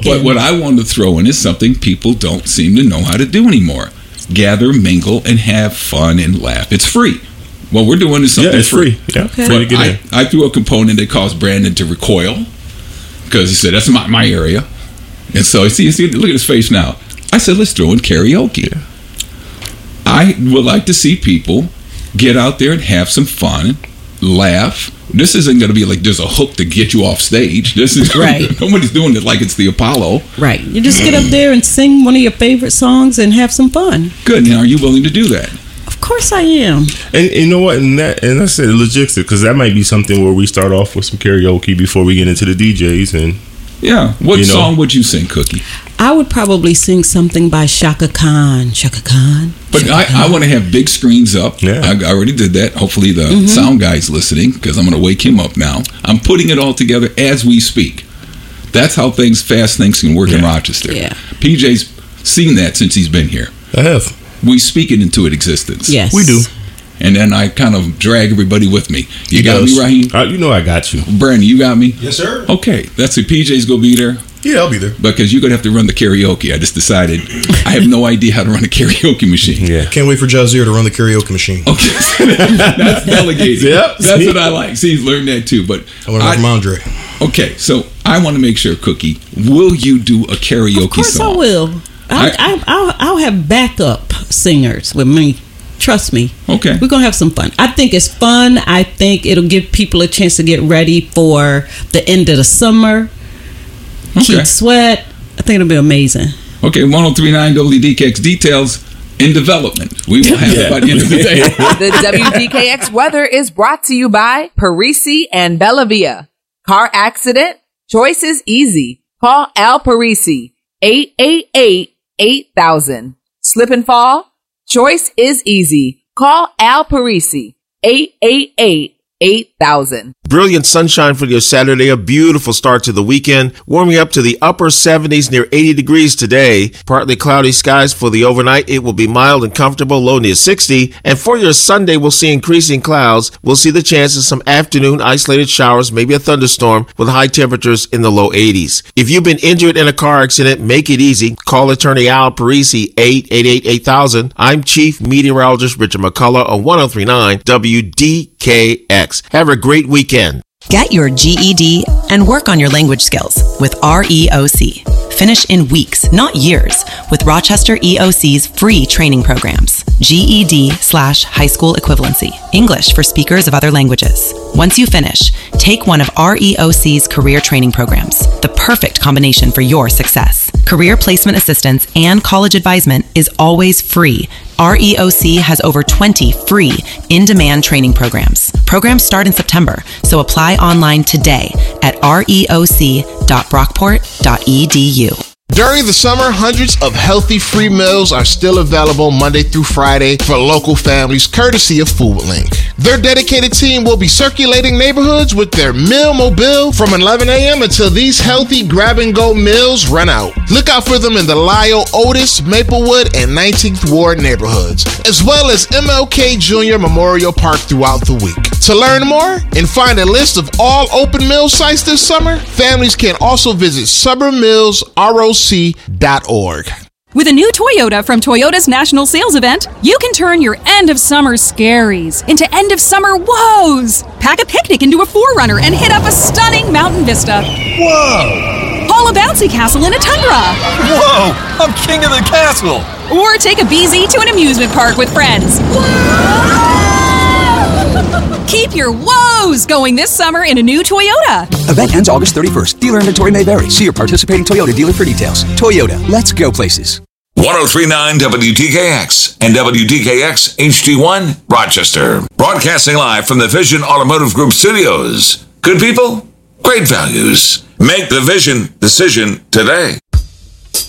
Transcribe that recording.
But what I want to throw in is something people don't seem to know how to do anymore. Gather, mingle, and have fun and laugh. It's free. What we're doing is something free. Yeah, okay. Free to get in. I threw a component that caused Brandon to recoil because he said, that's my area. And so, see, look at his face now. I said, let's throw in karaoke. Yeah. I would like to see people get out there and have some fun, laugh. This isn't going to be like there's a hook to get you off stage. This is right. Nobody's doing it like it's the Apollo. Right. You just get up there and sing one of your favorite songs and have some fun. Good. Now, are you willing to do that? Of course I am. And you know what? And I said logistics, because that might be something where we start off with some karaoke before we get into the DJs. And yeah. What song would you sing, Cookie? I would probably sing something by Shaka Khan. Shaka Khan. But I want to have big screens up. Yeah. I already did that. Hopefully the sound guy's listening, because I'm going to wake him up now. I'm putting it all together as we speak. That's how fast things can work in Rochester. Yeah. PJ's seen that since he's been here. I have. We speak it into existence. Yes. We do. And then I kind of drag everybody with me. You got me, Raheem? You know I got you. Brandon, you got me? Yes, sir. Okay. That's it. PJ's going to be there. Yeah, I'll be there. Because you're going to have to run the karaoke. I just decided I have no idea how to run a karaoke machine. Yeah. Can't wait for Jazeer to run the karaoke machine. Okay. That's delegated. Yep. That's what I like. See, he's learned that too. But I learned from Andre. Okay, so I want to make sure, Cookie, will you do a karaoke song? Of course I will. I'll have backup singers with me. Trust me. Okay. We're going to have some fun. I think it's fun. I think it'll give people a chance to get ready for the end of the summer. Okay. Keith Sweat. I think it'll be amazing. Okay, 103.9 WDKX details in development. We will have it by the end of the day. The WDKX weather is brought to you by Parisi and Bellavia. Car accident? Choice is easy. Call Al Parisi, 888-8000. Slip and fall? Choice is easy. Call Al Parisi, 888-8000. Brilliant sunshine for your Saturday, a beautiful start to the weekend, warming up to the upper 70s, near 80 degrees today. Partly cloudy skies for the overnight. It will be mild and comfortable, low near 60. And for your Sunday, we'll see increasing clouds. We'll see the chance of some afternoon isolated showers, maybe a thunderstorm, with high temperatures in the low 80s. If you've been injured in a car accident, make it easy. Call attorney Al Parisi, 888-8000. I'm Chief Meteorologist Richard McCullough on 103.9 WDKX. Have a great weekend. Get your GED and work on your language skills with REOC. Finish in weeks, not years, with Rochester EOC's free training programs. GED/high school equivalency. English for speakers of other languages. Once you finish, take one of REOC's career training programs, the perfect combination for your success. Career placement assistance and college advisement is always free. REOC has over 20 free in-demand training programs. Programs start in September, so apply online today at reoc.brockport.edu. During the summer, hundreds of healthy free meals are still available Monday through Friday for local families, courtesy of FoodLink. Their dedicated team will be circulating neighborhoods with their meal mobile from 11 a.m. until these healthy grab-and-go meals run out. Look out for them in the Lyle, Otis, Maplewood, and 19th Ward neighborhoods, as well as MLK Jr. Memorial Park throughout the week. To learn more and find a list of all open meal sites this summer, families can also visit SummerMillsROC.org. With a new Toyota from Toyota's National Sales Event, you can turn your end-of-summer scaries into end-of-summer woes. Pack a picnic into a 4Runner and hit up a stunning mountain vista. Whoa! Haul a bouncy castle in a Tundra. Whoa! I'm king of the castle! Or take a BZ to an amusement park with friends. Keep your woes going this summer in a new Toyota. Event ends August 31st. Dealer inventory may vary. See your participating Toyota dealer for details. Toyota, let's go places. 103.9 WDKX and WDKX HD1 Rochester. Broadcasting live from the Vision Automotive Group studios. Good people, great values. Make the Vision decision today.